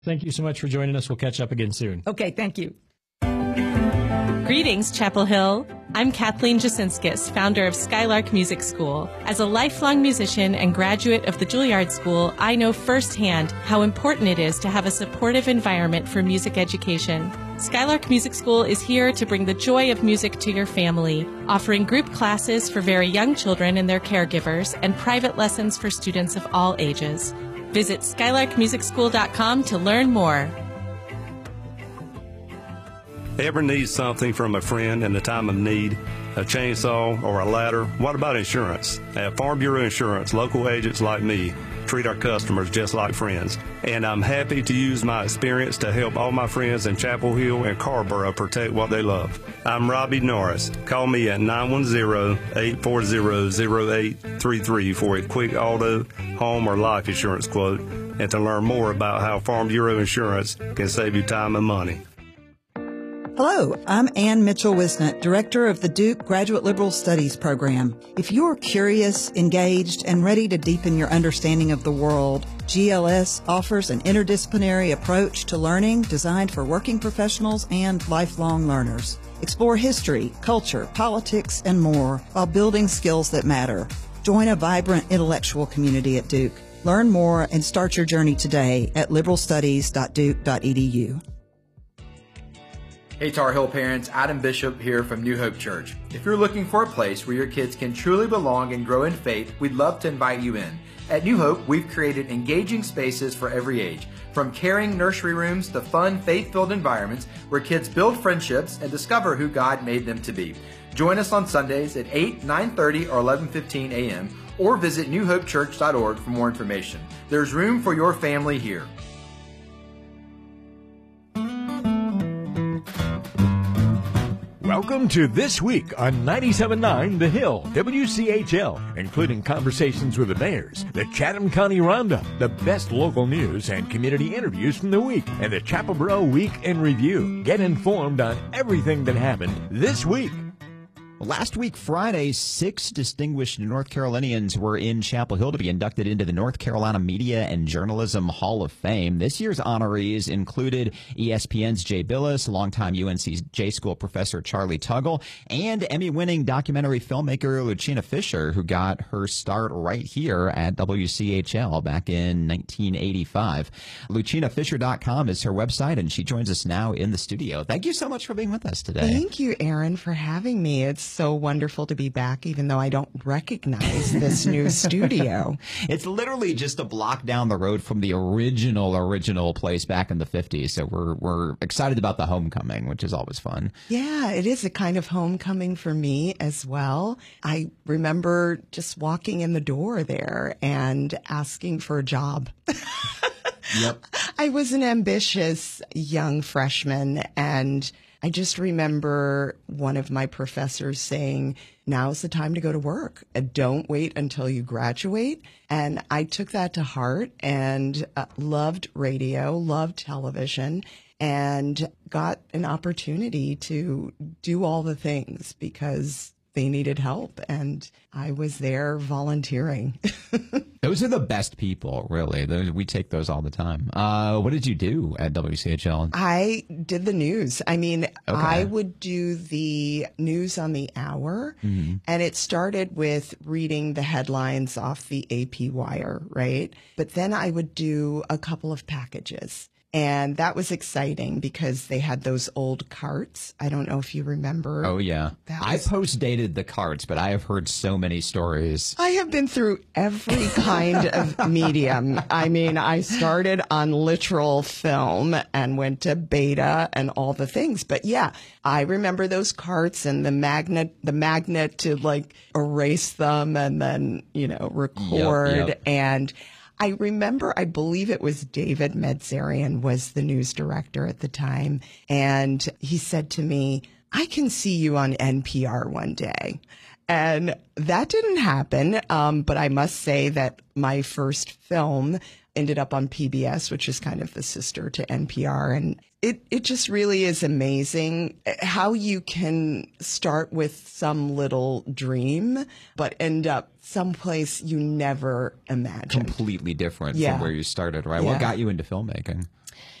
Thank you so much for joining us. We'll catch up again soon. Okay, thank you. Greetings, Chapel Hill. I'm Kathleen Jasinskis, founder of Skylark Music School. As a lifelong musician and graduate of the Juilliard School, I know firsthand how important it is to have a supportive environment for music education. Skylark Music School is here to bring the joy of music to your family, offering group classes for very young children and their caregivers, and private lessons for students of all ages. Visit skylarkmusicschool.com to learn more. Ever need something from a friend in the time of need? A chainsaw or a ladder? What about insurance? At Farm Bureau Insurance, local agents like me treat our customers just like friends. And I'm happy to use my experience to help all my friends in Chapel Hill and Carrboro protect what they love. I'm Robbie Norris. Call me at 910-840-0833 for a quick auto, home, or life insurance quote, and to learn more about how Farm Bureau Insurance can save you time and money. Hello, I'm Ann Mitchell-Wisnett, Director of the Duke Graduate Liberal Studies Program. If you're curious, engaged, and ready to deepen your understanding of the world, GLS offers an interdisciplinary approach to learning designed for working professionals and lifelong learners. Explore history, culture, politics, and more while building skills that matter. Join a vibrant intellectual community at Duke. Learn more and start your journey today at liberalstudies.duke.edu. Hey Tar Heel parents, Adam Bishop here from New Hope Church. If you're looking for a place where your kids can truly belong and grow in faith, we'd love to invite you in. At New Hope, we've created engaging spaces for every age, from caring nursery rooms to fun, faith-filled environments where kids build friendships and discover who God made them to be. Join us on Sundays at 8, 9:30, or 11:15 a.m., or visit newhopechurch.org for more information. There's room for your family here. Welcome to This Week on 97.9 The Hill, WCHL, including conversations with the mayors, the Chatham County Roundup, the best local news and community interviews from the week, and the Chapel Borough Week in Review. Get informed on everything that happened this week. Last week, Friday, 6 distinguished North Carolinians were in Chapel Hill to be inducted into the North Carolina Media and Journalism Hall of Fame. This year's honorees included ESPN's Jay Billis, longtime UNC's J-School professor Charlie Tuggle, and Emmy-winning documentary filmmaker Lucina Fisher, who got her start right here at WCHL back in 1985. LucinaFisher.com is her website, and she joins us now in the studio. Thank you so much for being with us today. Thank you, Aaron, for having me. It's so wonderful to be back, even though I don't recognize this new studio. It's literally just a block down the road from the original place back in the 50s. So we're excited about the homecoming, which is always fun. Yeah, it is a kind of homecoming for me as well. I remember just walking in the door there and asking for a job. Yep. I was an ambitious young freshman, and I just remember one of my professors saying, now's the time to go to work. Don't wait until you graduate. And I took that to heart and loved radio, loved television, and got an opportunity to do all the things because they needed help, and I was there volunteering. Those are the best people, really. We take those all the time. What did you do at WCHL? I did the news. I mean, Okay. I would do the news on the hour, and it started with reading the headlines off the AP wire, right? But then I would do a couple of packages. And that was exciting because they had those old carts. I don't know if you remember. Oh, yeah. I post-dated the carts, but I have heard so many stories. I have been through every kind of medium. I mean, I started on literal film and went to beta and all the things. But yeah, I remember those carts and the magnet to like erase them and then, record. Yep. And I remember, I believe it was David Metzarian was the news director at the time. And he said to me, I can see you on NPR one day. And that didn't happen. But I must say that my first film ended up on PBS, which is kind of the sister to NPR. And it just really is amazing how you can start with some little dream, but end up someplace you never imagined. Completely different from where you started, right? Yeah. What got you into filmmaking?